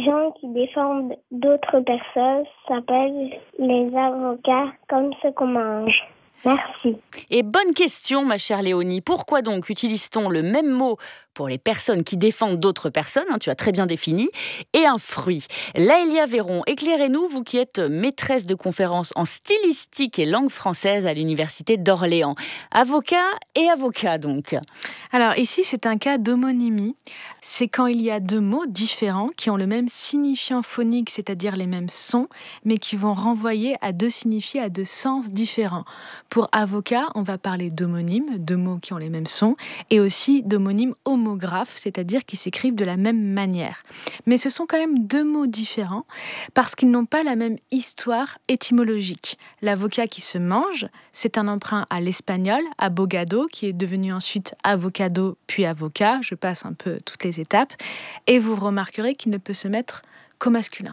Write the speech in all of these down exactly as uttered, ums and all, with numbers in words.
gens qui défendent d'autres personnes s'appellent les avocats, comme ceux qu'on mange. Merci. Et bonne question, ma chère Léonie. Pourquoi donc utilise-t-on le même mot pour les personnes qui défendent d'autres personnes, hein, tu as très bien défini, et un fruit? Laëlia Véron, éclairez-nous, vous qui êtes maîtresse de conférences en stylistique et langue française à l'université d'Orléans. Avocat et avocat donc. Alors ici, c'est un cas d'homonymie. C'est quand il y a deux mots différents qui ont le même signifiant phonique, c'est-à-dire les mêmes sons, mais qui vont renvoyer à deux signifiés, à deux sens différents. Pour avocat, on va parler d'homonyme, deux mots qui ont les mêmes sons, et aussi d'homonyme homographe, c'est-à-dire qui s'écrivent de la même manière. Mais ce sont quand même deux mots différents parce qu'ils n'ont pas la même histoire étymologique. L'avocat qui se mange, c'est un emprunt à l'espagnol, abogado, qui est devenu ensuite avocado, puis avocat. Je passe un peu toutes les étapes. Et vous remarquerez qu'il ne peut se mettre qu'au masculin.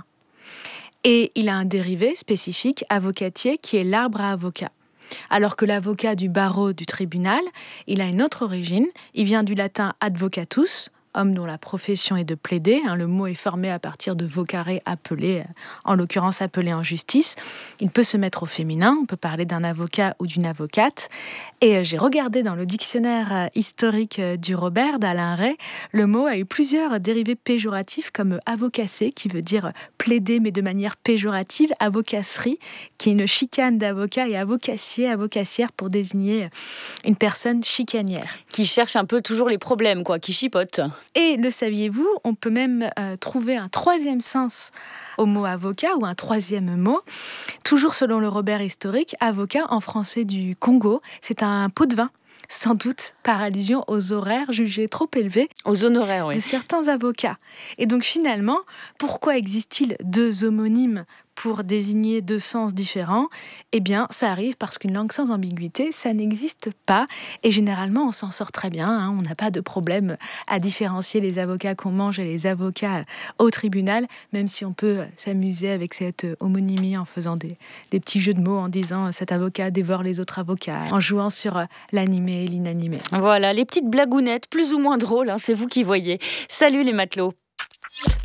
Et il a un dérivé spécifique, avocatier, qui est l'arbre à avocat. Alors que l'avocat du barreau du tribunal, il a une autre origine. Il vient du latin advocatus, homme dont la profession est de plaider. Hein, le mot est formé à partir de vocare, appeler, en l'occurrence appelé en justice. Il peut se mettre au féminin, on peut parler d'un avocat ou d'une avocate. Et euh, j'ai regardé dans le dictionnaire euh, historique euh, du Robert d'Alain Ray, le mot a eu plusieurs dérivés péjoratifs comme avocacé, qui veut dire plaider mais de manière péjorative, avocasserie, qui est une chicane d'avocat, et avocassier, avocassière pour désigner une personne chicanière. Qui cherche un peu toujours les problèmes, quoi, qui chipote. Et le saviez-vous, on peut même euh, trouver un troisième sens au mot avocat ou un troisième mot. Toujours selon le Robert historique, avocat en français du Congo, c'est un pot de vin. Sans doute par allusion aux horaires jugés trop élevés aux honoraires, oui. de certains avocats. Et donc finalement, pourquoi existe-t-il deux homonymes pour désigner deux sens différents? Eh bien, ça arrive parce qu'une langue sans ambiguïté, ça n'existe pas. Et généralement, on s'en sort très bien. Hein. On n'a pas de problème à différencier les avocats qu'on mange et les avocats au tribunal, même si on peut s'amuser avec cette homonymie en faisant des, des petits jeux de mots, en disant cet avocat dévore les autres avocats, en jouant sur l'animé et l'inanimé. Voilà, les petites blagounettes, plus ou moins drôles, hein, c'est vous qui voyez. Salut les matelots.